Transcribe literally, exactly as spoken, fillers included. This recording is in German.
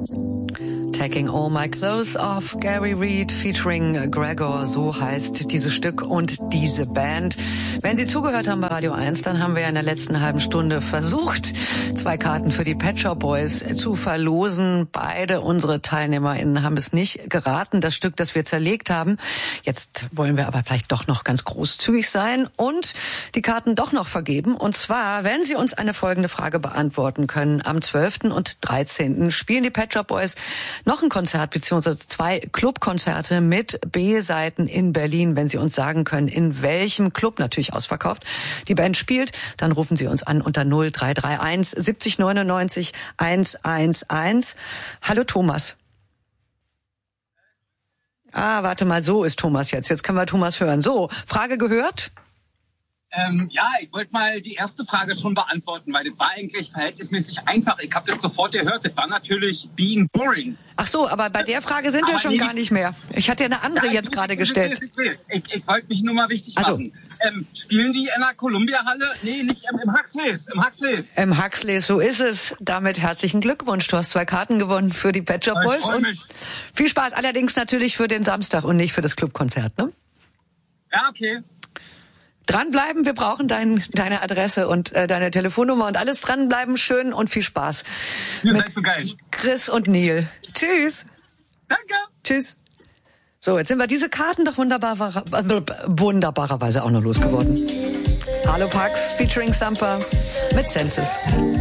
Taking All My Clothes Off, Gary Reed featuring Gregor, so heißt dieses Stück und diese Band. Wenn Sie zugehört haben bei Radio eins, dann haben wir ja in der letzten halben Stunde versucht, zwei Karten für die Pet Shop Boys zu verlosen. Beide unsere TeilnehmerInnen haben es nicht geraten, das Stück, das wir zerlegt haben. Jetzt wollen wir aber vielleicht doch noch ganz großzügig sein und die Karten doch noch vergeben. Und zwar, wenn Sie uns eine folgende Frage beantworten können. Am zwölften und dreizehnten spielen die Pet Shop Boys noch ein Konzert beziehungsweise zwei Clubkonzerte mit B-Seiten in Berlin. Wenn Sie uns sagen können, in welchem Club, natürlich ausverkauft, die Band spielt, dann rufen Sie uns an unter null drei drei eins siebzig neunundneunzig hundertelf. Hallo Thomas. Ah, warte mal, so ist Thomas jetzt. Jetzt können wir Thomas hören. So, Frage gehört? Ähm, ja, ich wollte mal die erste Frage schon beantworten, weil das war eigentlich verhältnismäßig einfach. Ich habe das sofort gehört. Das war natürlich Being Boring. Ach so, aber bei der Frage sind aber wir schon nee, gar nicht mehr. Ich hatte ja eine andere ja, jetzt gerade gestellt. Ich, ich, ich, ich wollte mich nur mal wichtig also. machen. Ähm, spielen die in der Columbia-Halle? Nee, nicht ähm, im Huxleys. Im Huxleys. Im Huxleys, so ist es. Damit herzlichen Glückwunsch. Du hast zwei Karten gewonnen für die Pet Shop Boys. Ich freu mich. Viel Spaß, allerdings natürlich für den Samstag und nicht für das Clubkonzert, ne? Ja, okay. Dranbleiben, wir brauchen dein, deine Adresse und äh, deine Telefonnummer und alles dranbleiben. Schön und viel Spaß. Ihr seid so geil. Chris und Neil. Tschüss. Danke. Tschüss. So, jetzt sind wir diese Karten doch wunderbar, wunderbarerweise auch noch losgeworden. Hallo Pax featuring Sampa mit Senses.